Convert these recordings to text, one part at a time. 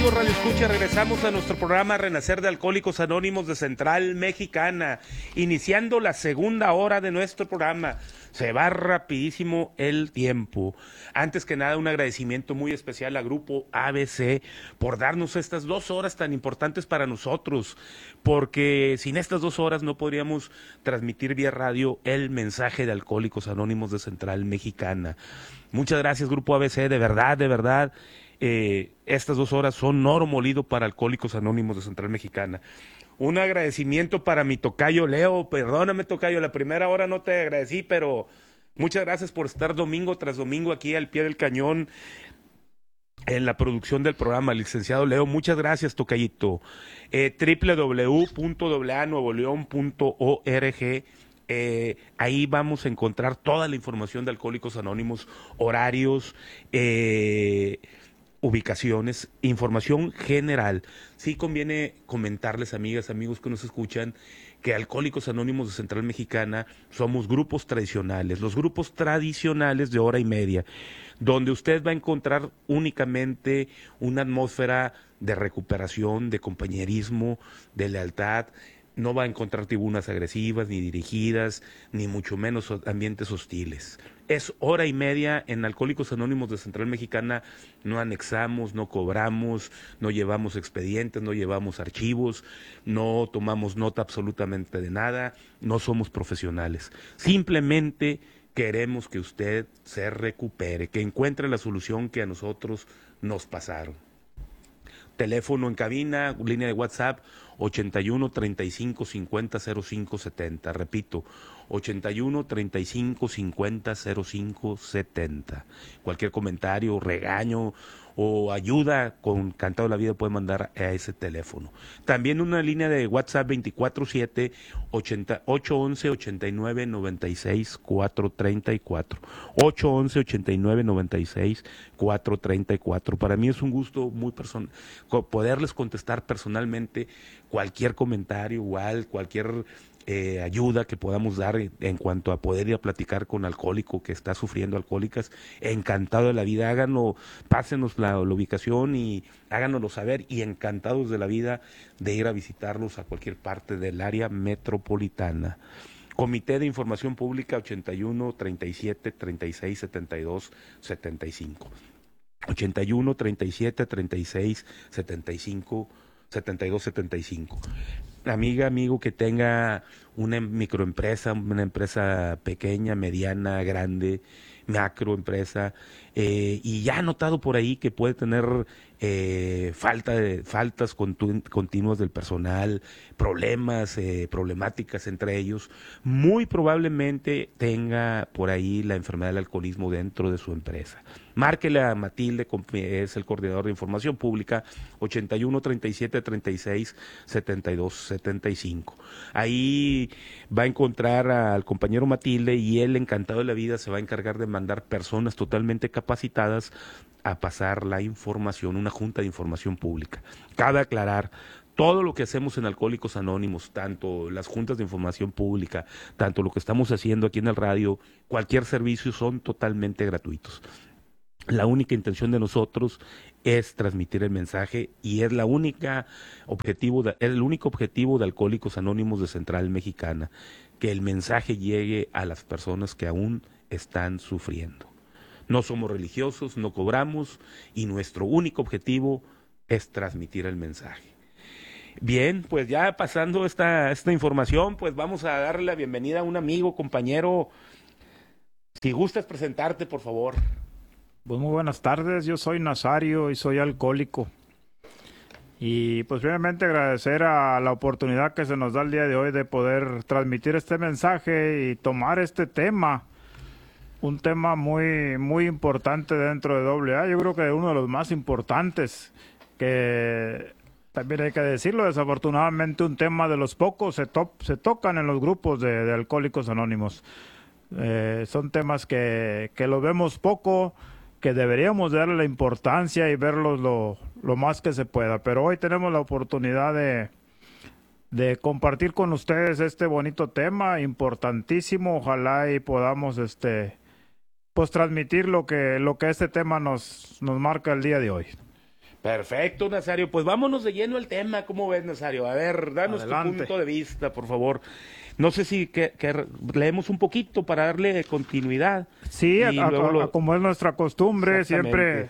amigos Radio Escucha? Regresamos a nuestro programa Renacer de Alcohólicos Anónimos de Central Mexicana, iniciando la segunda hora de nuestro programa. Se va rapidísimo el tiempo. Antes que nada, un agradecimiento muy especial a Grupo ABC por darnos estas 2 horas tan importantes para nosotros, porque sin estas 2 horas no podríamos transmitir vía radio el mensaje de Alcohólicos Anónimos de Central Mexicana. Muchas gracias, Grupo ABC, de verdad, de verdad. Estas 2 horas son oro molido para Alcohólicos Anónimos de Central Mexicana. Un agradecimiento para mi tocayo Leo. Perdóname, tocayo, la primera hora no te agradecí, pero muchas gracias por estar domingo tras domingo aquí al pie del cañón en la producción del programa, licenciado Leo. Muchas gracias, tocayito. www.aanuevoleon.org. Ahí vamos a encontrar toda la información de Alcohólicos Anónimos, horarios, ubicaciones, información general. Sí conviene comentarles, amigas, amigos que nos escuchan, que Alcohólicos Anónimos de Central Mexicana somos grupos tradicionales, los grupos tradicionales de hora y media, donde usted va a encontrar únicamente una atmósfera de recuperación, de compañerismo, de lealtad. No va a encontrar tribunas agresivas, ni dirigidas, ni mucho menos ambientes hostiles. Es hora y media. En Alcohólicos Anónimos de Central Mexicana no anexamos, no cobramos, no llevamos expedientes, no llevamos archivos, no tomamos nota absolutamente de nada, no somos profesionales. Simplemente queremos que usted se recupere, que encuentre la solución que a nosotros nos pasaron. Teléfono en cabina, línea de WhatsApp 81 35 50 05 70. Repito, 81 35 50 05 70. Cualquier comentario, regaño o ayuda con Cantado de la Vida puede mandar a ese teléfono. También una línea de WhatsApp 24/7 811 89 96 434. 811 89 96 434. Para mí es un gusto muy personal poderles contestar personalmente cualquier comentario, igual, cualquier ayuda que podamos dar en cuanto a poder ir a platicar con alcohólico que está sufriendo alcohólicas. Encantado de la vida, háganlo, pásenos la ubicación y háganoslo saber, y encantados de la vida de ir a visitarlos a cualquier parte del área metropolitana. Comité de Información Pública 81 37 36 72 75. 81 37 36 75 72 75. Amiga, amigo que tenga una microempresa, una empresa pequeña, mediana, grande, macroempresa, y ya ha notado por ahí que puede tener faltas continuas del personal, problemas, problemáticas entre ellos, muy probablemente tenga por ahí la enfermedad del alcoholismo dentro de su empresa. Márquele a Matilde, es el coordinador de información pública, 81 37 36 72 75. Ahí va a encontrar al compañero Matilde y él, encantado de la vida, se va a encargar de mandar personas totalmente capacitadas a pasar la información, una junta de información pública. Cabe aclarar, todo lo que hacemos en Alcohólicos Anónimos, tanto las juntas de información pública, tanto lo que estamos haciendo aquí en el radio, cualquier servicio, son totalmente gratuitos. La única intención de nosotros es transmitir el mensaje y es el único objetivo de Alcohólicos Anónimos de Central Mexicana, que el mensaje llegue a las personas que aún están sufriendo. No somos religiosos, no cobramos y nuestro único objetivo es transmitir el mensaje. Bien, pues ya pasando esta información, pues vamos a darle la bienvenida a un amigo, compañero. Si gustas presentarte, por favor. Pues muy buenas tardes, yo soy Nazario y soy alcohólico. Y pues brevemente agradecer a la oportunidad que se nos da el día de hoy de poder transmitir este mensaje y tomar este tema, un tema muy, muy importante dentro de AA. Yo creo que uno de los más importantes, que también hay que decirlo, desafortunadamente un tema de los pocos se tocan en los grupos de Alcohólicos Anónimos. Son temas que los vemos poco, que deberíamos darle la importancia y verlos lo más que se pueda. Pero hoy tenemos la oportunidad de compartir con ustedes este bonito tema, importantísimo. Ojalá y podamos pues transmitir lo que este tema nos marca el día de hoy. Perfecto, Nazario. Pues vámonos de lleno al tema. ¿Cómo ves, Nazario? A ver, danos tu punto de vista, por favor. No sé si que leemos un poquito para darle continuidad. Sí, como es nuestra costumbre, siempre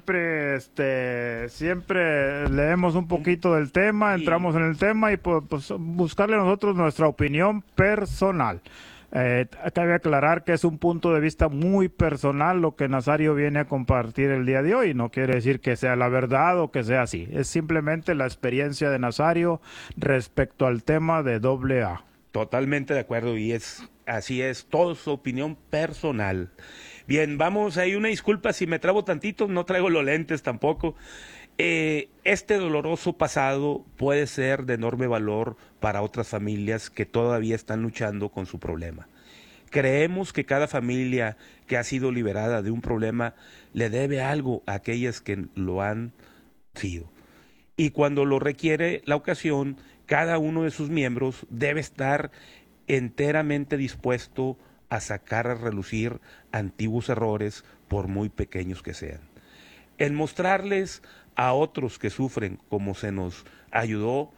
leemos un poquito del tema, entramos en el tema y pues buscarle nosotros nuestra opinión personal. Cabe aclarar que es un punto de vista muy personal lo que Nazario viene a compartir el día de hoy. No quiere decir que sea la verdad o que sea así. Es simplemente la experiencia de Nazario respecto al tema de AA. Totalmente de acuerdo, y así es, todo su opinión personal. Bien, vamos, hay una disculpa si me trabo tantito, no traigo los lentes tampoco. Este doloroso pasado puede ser de enorme valor para otras familias que todavía están luchando con su problema. Creemos que cada familia que ha sido liberada de un problema le debe algo a aquellas que lo han sido. Y cuando lo requiere la ocasión, cada uno de sus miembros debe estar enteramente dispuesto a sacar a relucir antiguos errores, por muy pequeños que sean. El mostrarles a otros que sufren como se nos ayudó,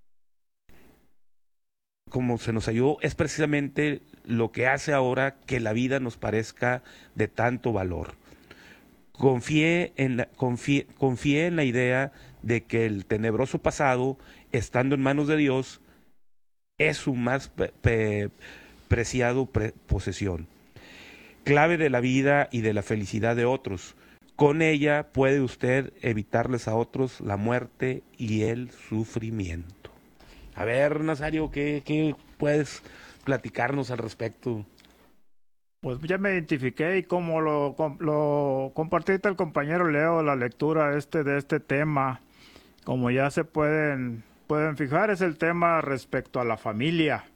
es precisamente lo que hace ahora que la vida nos parezca de tanto valor. Confié en la idea de que el tenebroso pasado, estando en manos de Dios, es su más preciado posesión, clave de la vida y de la felicidad de otros. Con ella puede usted evitarles a otros la muerte y el sufrimiento. A ver, Nazario, ¿qué puedes platicarnos al respecto? Pues ya me identifiqué y como lo compartí el compañero Leo, la lectura de este tema, como ya se pueden fijar, es el tema respecto a la familia.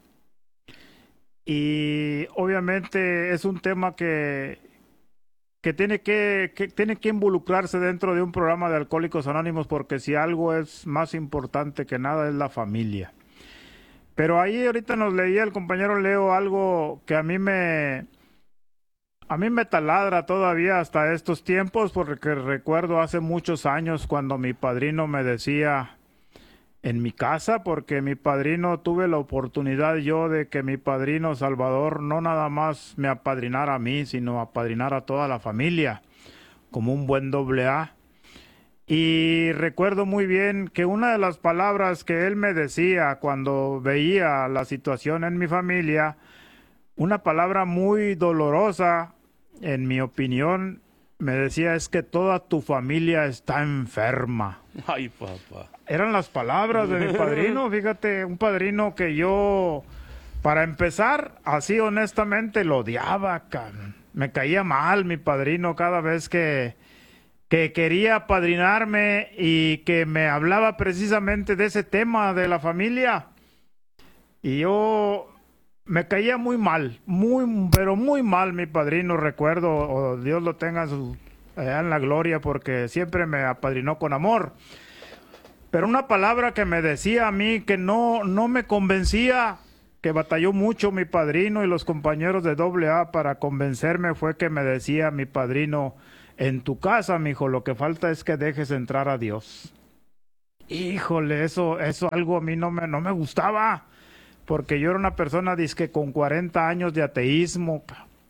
Y obviamente es un tema que tiene que involucrarse dentro de un programa de Alcohólicos Anónimos, porque si algo es más importante que nada es la familia. Pero ahí ahorita nos leía el compañero Leo algo que a mí me taladra todavía hasta estos tiempos, porque recuerdo hace muchos años cuando mi padrino me decía en mi casa, porque mi padrino, tuve la oportunidad yo de que mi padrino Salvador no nada más me apadrinara a mí, sino apadrinara a toda la familia, como un buen AA. Y recuerdo muy bien que una de las palabras que él me decía cuando veía la situación en mi familia, una palabra muy dolorosa, en mi opinión, me decía, es que toda tu familia está enferma. Ay, papá. Eran las palabras de mi padrino, fíjate, un padrino que yo, para empezar, así honestamente lo odiaba, cabrón. Me caía mal mi padrino cada vez que quería apadrinarme y que me hablaba precisamente de ese tema de la familia. Y yo me caía muy mal, pero muy mal mi padrino, recuerdo, o Dios lo tenga allá en la gloria, porque siempre me apadrinó con amor. Pero una palabra que me decía a mí que no me convencía, que batalló mucho mi padrino y los compañeros de AA para convencerme, fue que me decía mi padrino, en tu casa, mijo, lo que falta es que dejes entrar a Dios. Híjole, eso algo a mí no me gustaba, porque yo era una persona dizque con 40 años de ateísmo.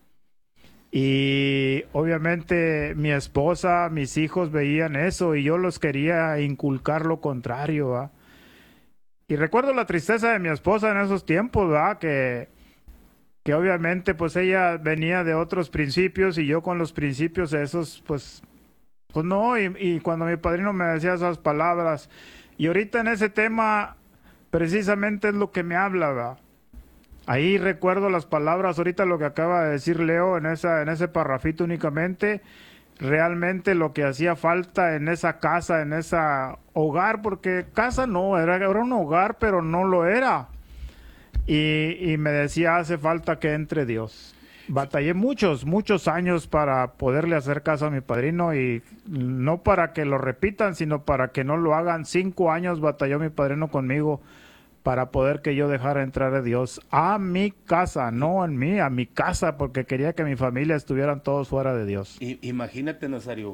Y obviamente mi esposa, mis hijos veían eso y yo los quería inculcar lo contrario, ¿va? Y recuerdo la tristeza de mi esposa en esos tiempos, ¿va? Que obviamente pues ella venía de otros principios y yo con los principios esos pues no, y cuando mi padrino me decía esas palabras, y ahorita en ese tema precisamente es lo que me habla, ¿va? Ahí recuerdo las palabras, ahorita lo que acaba de decir Leo en ese parrafito únicamente, realmente lo que hacía falta en esa casa, en ese hogar, porque casa no, era un hogar, pero no lo era. Y me decía, hace falta que entre Dios. Batallé muchos años para poderle hacer caso a mi padrino, y no para que lo repitan, sino para que no lo hagan. 5 años batalló mi padrino conmigo para poder que yo dejara entrar a Dios a mi casa, no en mí, a mi casa, porque quería que mi familia estuvieran todos fuera de Dios. Imagínate, Nazario,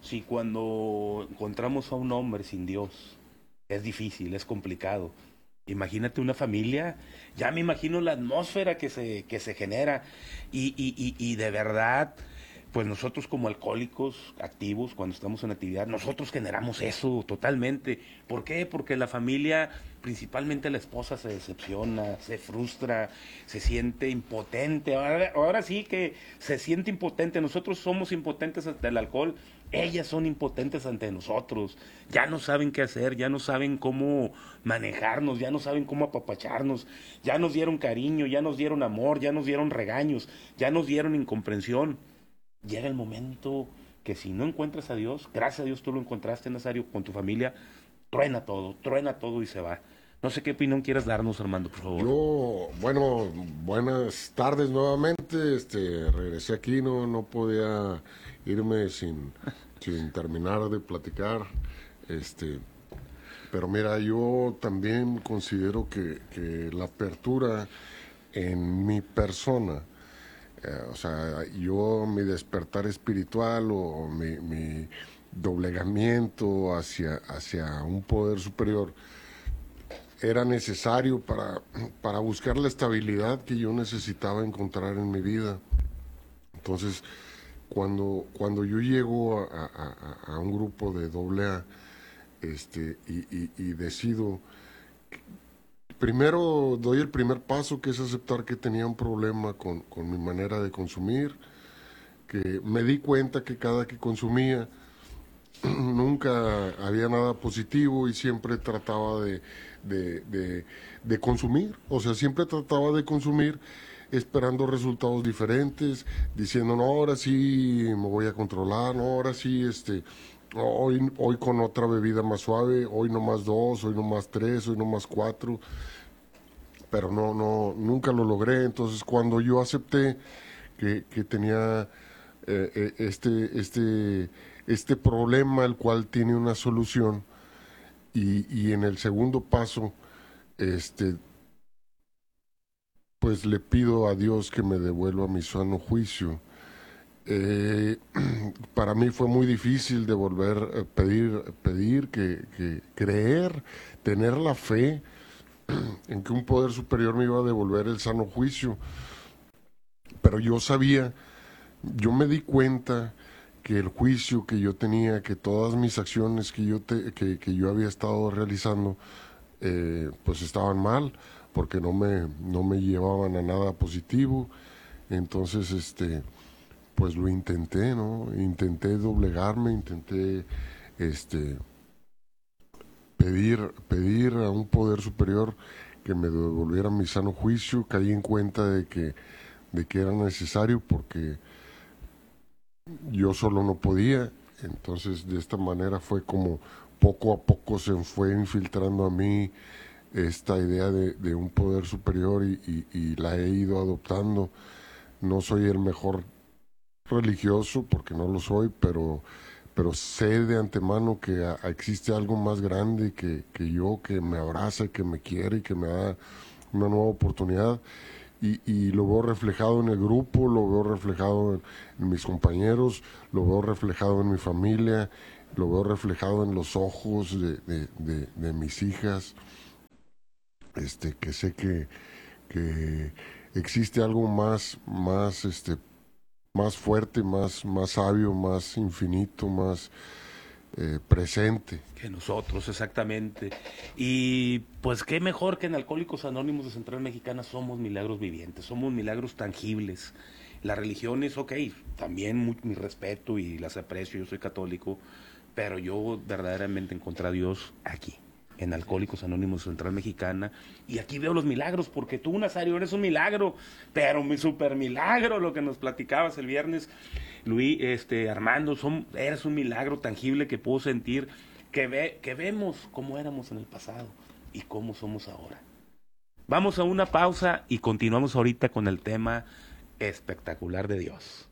si cuando encontramos a un hombre sin Dios es difícil, es complicado, imagínate una familia, ya me imagino la atmósfera que se genera y de verdad, pues nosotros como alcohólicos activos, cuando estamos en actividad, nosotros generamos eso totalmente. ¿Por qué? Porque la familia, principalmente la esposa, se decepciona, se frustra, se siente impotente. Ahora sí que se siente impotente. Nosotros somos impotentes ante el alcohol, ellas son impotentes ante nosotros. Ya no saben qué hacer, ya no saben cómo manejarnos, ya no saben cómo apapacharnos. Ya nos dieron cariño, ya nos dieron amor, ya nos dieron regaños, ya nos dieron incomprensión. Llega el momento que si no encuentras a Dios, gracias a Dios tú lo encontraste, Nazario, con tu familia, truena todo y se va. No sé qué opinión quieras darnos, Armando, por favor. Yo, bueno, buenas tardes nuevamente. Regresé aquí, no podía irme sin terminar de platicar. Pero mira, yo también considero que la apertura en mi persona, o sea, mi despertar espiritual o mi doblegamiento hacia un poder superior era necesario para buscar la estabilidad que yo necesitaba encontrar en mi vida. Entonces, cuando yo llego a un grupo de AA, y decido, primero doy el primer paso, que es aceptar que tenía un problema con mi manera de consumir, que me di cuenta que cada que consumía nunca había nada positivo y siempre trataba de consumir, o sea, siempre trataba de consumir esperando resultados diferentes, diciendo, no, ahora sí me voy a controlar, no, ahora sí, hoy con otra bebida más suave, hoy no más 2, hoy no más 3, hoy no más 4, pero nunca lo logré. Entonces, cuando yo acepté que tenía este problema, el cual tiene una solución, y en el segundo paso, pues le pido a Dios que me devuelva mi sano juicio. Para mí fue muy difícil de volver a pedir que creer, tener la fe en que un poder superior me iba a devolver el sano juicio. Pero yo me di cuenta que el juicio que yo tenía, que todas mis acciones que yo había estado realizando, pues estaban mal, porque no me llevaban a nada positivo. Entonces, pues lo intenté, ¿no? Intenté doblegarme, intenté, pedir a un poder superior que me devolviera mi sano juicio. Caí en cuenta de que era necesario, porque yo solo no podía. Entonces, de esta manera fue como poco a poco se fue infiltrando a mí esta idea de un poder superior, y la he ido adoptando. No soy el mejor religioso, porque no lo soy, pero sé de antemano que existe algo más grande que yo, que me abraza, que me quiere y que me da una nueva oportunidad. Y lo veo reflejado en el grupo, lo veo reflejado en mis compañeros, lo veo reflejado en mi familia, lo veo reflejado en los ojos de mis hijas, que sé que existe algo más fuerte, más sabio, más infinito, más presente. Que nosotros, exactamente. Y pues qué mejor que en Alcohólicos Anónimos de Central Mexicana somos milagros vivientes, somos milagros tangibles. Las religiones, ok, también mi respeto y las aprecio, yo soy católico, pero yo verdaderamente encontré a Dios aquí, en Alcohólicos Anónimos de Central Mexicana, y aquí veo los milagros, porque tú, Nazario, eres un milagro, pero mi super milagro, lo que nos platicabas el viernes, Luis, Armando, eres un milagro tangible que puedo sentir, que vemos cómo éramos en el pasado y cómo somos ahora. Vamos a una pausa y continuamos ahorita con el tema espectacular de Dios.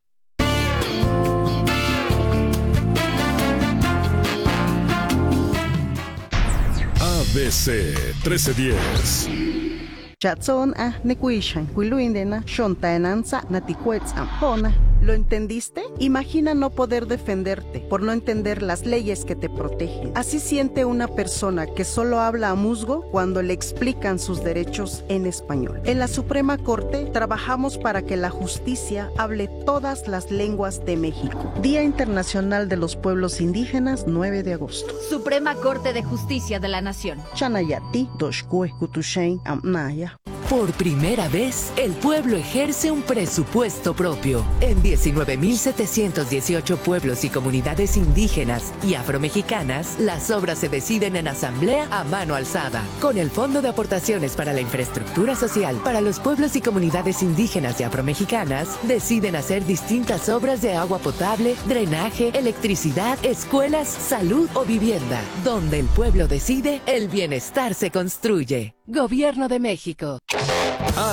ABC 1310. Chatson a nekuishan, huiluindena, shontainanza, natihuetz ampona. ¿Lo entendiste? Imagina no poder defenderte por no entender las leyes que te protegen. Así siente una persona que solo habla a musgo cuando le explican sus derechos en español. En la Suprema Corte trabajamos para que la justicia hable todas las lenguas de México. Día Internacional de los Pueblos Indígenas, 9 de agosto. Suprema Corte de Justicia de la Nación. Chanayati, Doshkue, Kutushain, Amnaya. Por primera vez, el pueblo ejerce un presupuesto propio. En 19.718 pueblos y comunidades indígenas y afromexicanas, las obras se deciden en asamblea a mano alzada. Con el Fondo de Aportaciones para la Infraestructura Social para los pueblos y comunidades indígenas y afromexicanas, deciden hacer distintas obras de agua potable, drenaje, electricidad, escuelas, salud o vivienda. Donde el pueblo decide, el bienestar se construye. Gobierno de México.